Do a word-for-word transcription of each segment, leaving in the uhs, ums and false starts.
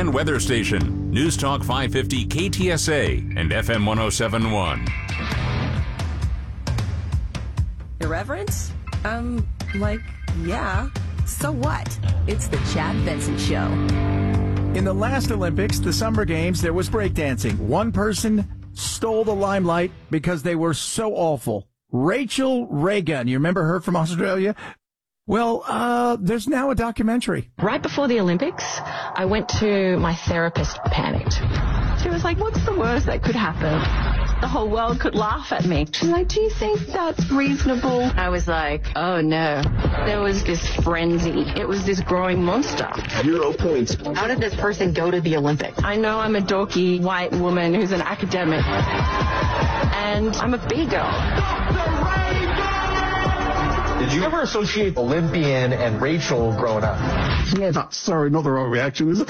and weather station. News Talk five fifty K T S A and F M one oh seven point one. Irreverence? Um, like, yeah. So what? It's the Chad Benson Show. In the last Olympics, the Summer Games, there was breakdancing. One person stole the limelight because they were so awful. Rachel Reagan. You remember her from Australia? Well, uh, there's now a documentary. Right before the Olympics, I went to my therapist, panicked. She was like, what's the worst that could happen? The whole world could laugh at me. She's like, do you think that's reasonable? I was like, oh no. There was this frenzy. It was this growing monster. Zero points. How did this person go to the Olympics? I know I'm a dorky white woman who's an academic. And I'm a big girl. Did you ever associate Olympian and Rachel growing up? Yeah, that's, sorry, not the right reaction, is it?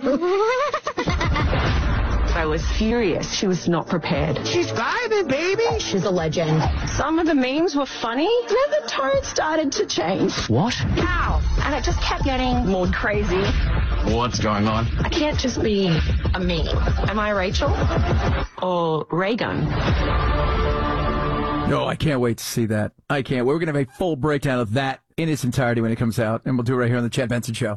I was furious. She was not prepared. She's vibing, baby. She's a legend. Some of the memes were funny. Then the tone started to change. What? How? And it just kept getting more crazy. What's going on? I can't just be a me. Am I Rachel? Or Reagan? No, I can't wait to see that. I can't. We're going to have a full breakdown of that in its entirety when it comes out, and we'll do it right here on the Chad Benson Show.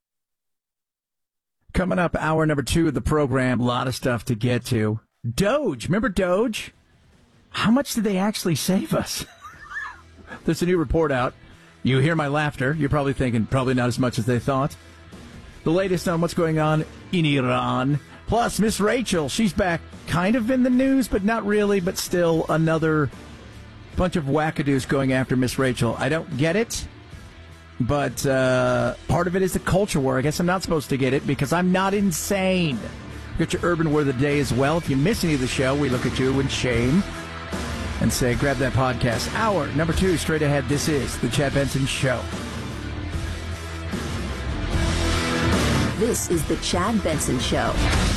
Coming up, hour number two of the program, a lot of stuff to get to. Doge, remember Doge? How much did they actually save us? There's a new report out. You hear my laughter. You're probably thinking probably not as much as they thought. The latest on what's going on in Iran. Plus, Miss Rachel, she's back kind of in the news, but not really, but still another bunch of wackadoos going after Miss Rachel. I don't get it, but uh, part of it is the culture war. I guess I'm not supposed to get it because I'm not insane. Got your urban word of the day as well. If you miss any of the show, we look at you in shame and say, grab that podcast. Hour number two, straight ahead. This is the Chad Benson Show. This is the Chad Benson Show.